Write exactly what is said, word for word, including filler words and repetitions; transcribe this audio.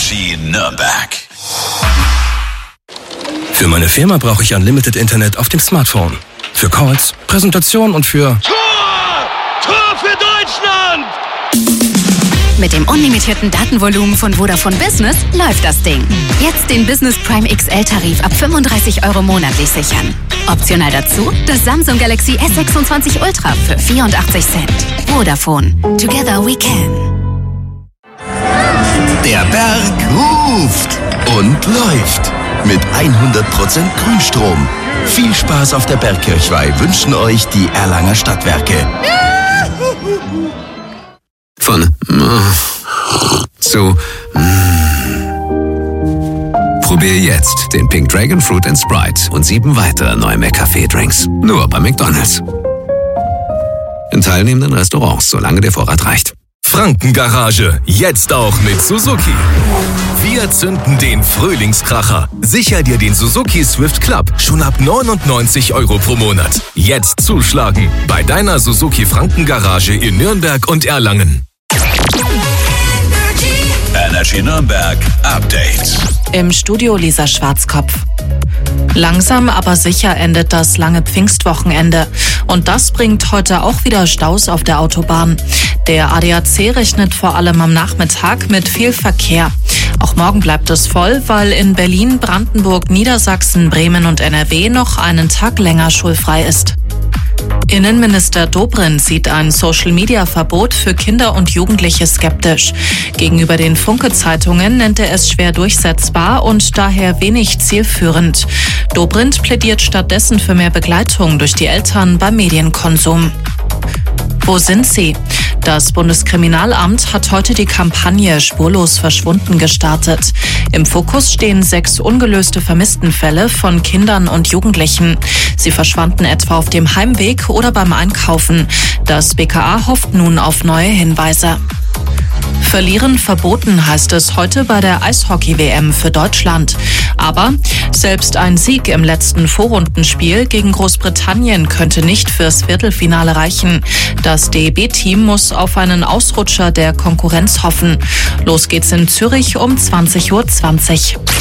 Energy Nürnberg. Für meine Firma brauche ich Unlimited Internet auf dem Smartphone. Für Calls, Präsentation und für... Tor! Tor für Deutschland! Mit dem unlimitierten Datenvolumen von Vodafone Business läuft das Ding. Jetzt den Business Prime X L-Tarif ab fünfunddreißig Euro monatlich sichern. Optional dazu das Samsung Galaxy S sechsundzwanzig Ultra für vierundachtzig Cent. Vodafone. Together we can. Der Berg ruft und läuft. Mit hundert Prozent Grünstrom. Viel Spaß auf der Bergkirchweih wünschen euch die Erlanger Stadtwerke. Von zu Probier jetzt den Pink Dragon Fruit and Sprite und sieben weitere neue McCafé-Drinks. Nur bei McDonald's. In teilnehmenden Restaurants, solange der Vorrat reicht. Frankengarage, jetzt auch mit Suzuki. Wir zünden den Frühlingskracher. Sicher dir den Suzuki Swift Club schon ab neunundneunzig Euro pro Monat. Jetzt zuschlagen bei deiner Suzuki Frankengarage in Nürnberg und Erlangen. Energy Nürnberg Update. Im Studio Lisa Schwarzkopf. Langsam aber sicher endet das lange Pfingstwochenende. Und das bringt heute auch wieder Staus auf der Autobahn. Der A D A C rechnet vor allem am Nachmittag mit viel Verkehr. Auch morgen bleibt es voll, weil in Berlin, Brandenburg, Niedersachsen, Bremen und N R W noch einen Tag länger schulfrei ist. Innenminister Dobrindt sieht ein Social-Media-Verbot für Kinder und Jugendliche skeptisch. Gegenüber den Funke-Zeitungen nennt er es schwer durchsetzbar und daher wenig zielführend. Dobrindt plädiert stattdessen für mehr Begleitung durch die Eltern beim Medienkonsum. Wo sind sie? Das Bundeskriminalamt hat heute die Kampagne Spurlos verschwunden gestartet. Im Fokus stehen sechs ungelöste Vermisstenfälle von Kindern und Jugendlichen. Sie verschwanden etwa auf dem Heimweg oder beim Einkaufen. Das B K A hofft nun auf neue Hinweise. Verlieren verboten, heißt es heute bei der Eishockey-W M für Deutschland. Aber selbst ein Sieg im letzten Vorrundenspiel gegen Großbritannien könnte nicht fürs Viertelfinale reichen. Das D E B-Team muss auf einen Ausrutscher der Konkurrenz hoffen. Los geht's in Zürich um zwanzig Uhr zwanzig.